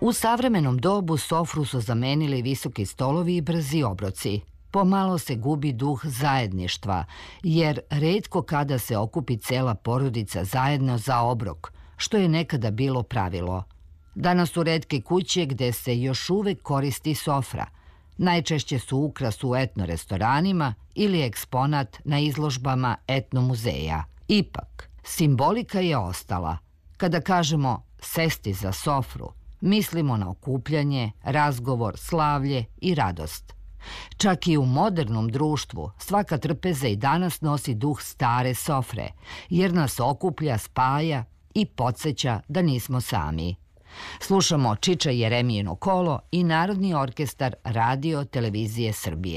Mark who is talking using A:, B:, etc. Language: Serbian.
A: U savremenom dobu sofru su zamenili visoki stolovi i brzi obroci. Pomalo se gubi duh zajedništva, jer retko kada se okupi cela porodica zajedno za obrok, što je nekada bilo pravilo. Danas su retke kuće gde se još uvek koristi sofra. Najčešće su ukras u etno restoranima ili eksponat na izložbama etno muzeja. Ipak, simbolika je ostala. Kada kažemo sesti za sofru, mislimo na okupljanje, razgovor, slavlje i radost. Čak i u modernom društvu svaka trpeza i danas nosi duh stare sofre, jer nas okuplja, spaja i podsjeća da nismo sami. Slušamo Čiča Jeremijino kolo i Narodni orkestar Radio Televizije Srbije.